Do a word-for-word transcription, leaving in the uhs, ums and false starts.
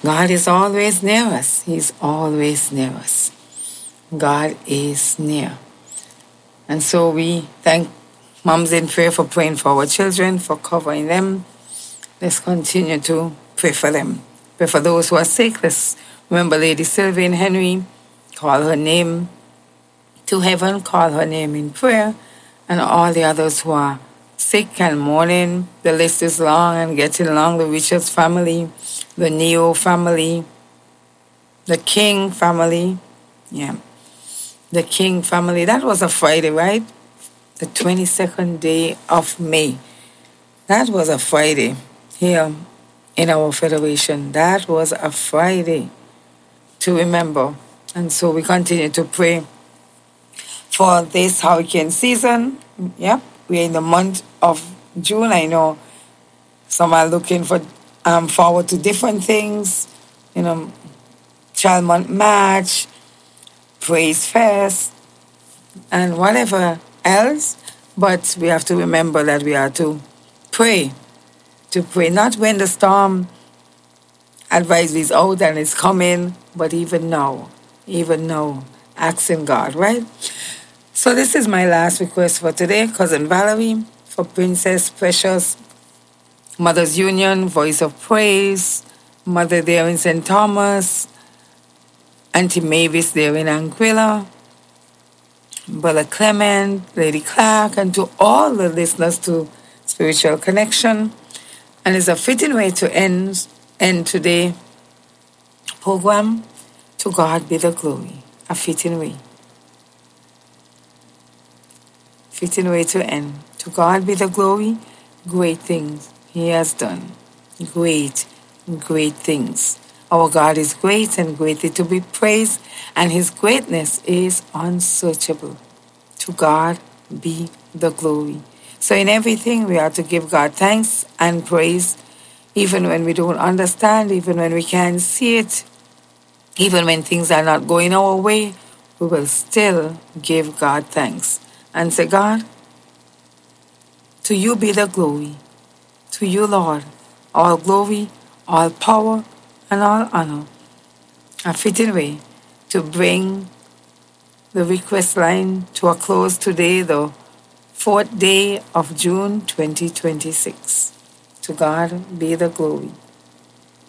God is always near us. He's always near us. God is near. And so we thank Moms in Prayer for praying for our children, for covering them. Let's continue to pray for them. Pray for those who are sick. Let's remember Lady Sylvian Henry. Call her name to heaven. Call her name in prayer. And all the others who are sick and mourning. The list is long and getting long. The Richards family, the Neo family, the King family. Yeah. The King family. That was a Friday, right? The twenty-second day of May. That was a Friday here in our federation. That was a Friday to remember. And so we continue to pray for this hurricane season. Yep, we're in the month of June. I know some are looking for um, forward to different things. You know, Child Month March, Praise Fest, and whatever else. But we have to remember that we are to pray. To pray, not when the storm advisory is out and it's coming, but even now, even now, asking God, right? So this is my last request for today. Cousin Valerie, for Princess Precious, Mother's Union, Voice of Praise, Mother there in Saint Thomas, Auntie Mavis there in Anguilla, Brother Clement, Lady Clark, and to all the listeners to Spiritual Connection. And it's a fitting way to end, end today's program. To God be the glory. A fitting way. Fitting way to end. To God be the glory. Great things He has done. Great, great things. Our God is great and greatly to be praised, and His greatness is unsearchable. To God be the glory. So in everything, we are to give God thanks and praise, even when we don't understand, even when we can't see it, even when things are not going our way, we will still give God thanks and say, God, to you be the glory. To you, Lord, all glory, all power, and all honor. A fitting way to bring the request line to a close today, the fourth day of June twenty twenty-six. To God be the glory.